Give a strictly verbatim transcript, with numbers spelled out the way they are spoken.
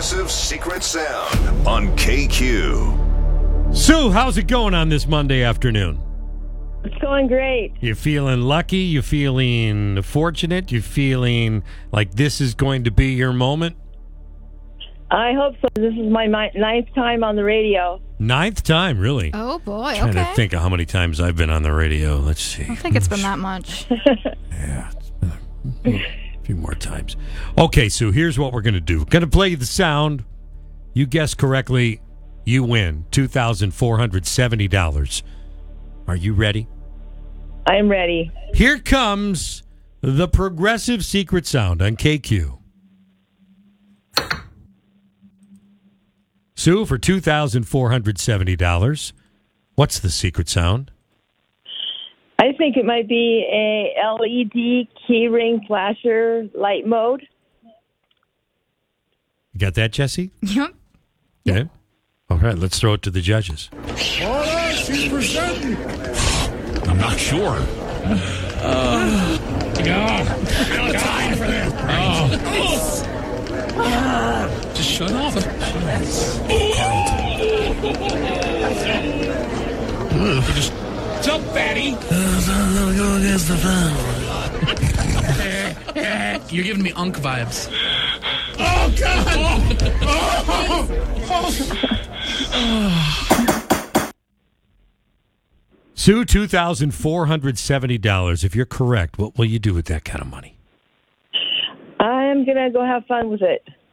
Progressive Secret Sound on K Q. Sue, how's it going on this Monday afternoon? It's going great. You feeling lucky? You feeling fortunate? You feeling like this is going to be your moment? I hope so. This is my mi- ninth time on the radio. Ninth time, really? Oh, boy. I'm trying okay. to think of how many times I've been on the radio. Let's see. I don't think it's been that much. Yeah, it's been a, a few more times. Okay, Sue, here's what we're going to do. We're going to play the sound. You guess correctly, you win two thousand four hundred seventy dollars. Are you ready? I'm ready. Here comes the Progressive Secret Sound on K Q. Sue, for two thousand four hundred seventy dollars, what's the secret sound? I think it might be a L E D keyring flasher light mode. You got that, Jesse? Yep. Yeah. All right, let's throw it to the judges. All right, she's presenting. I'm not sure. Uh, yeah. I don't have time for this. Oh. Oh. Just shut off. Carlton. Just, what's up, fatty? I'm gonna go against the family. You're giving me Unk vibes. Oh, God! Oh. Oh. Oh. Sue, two thousand four hundred seventy dollars. If you're correct, what will you do with that kind of money? I'm going to go have fun with it.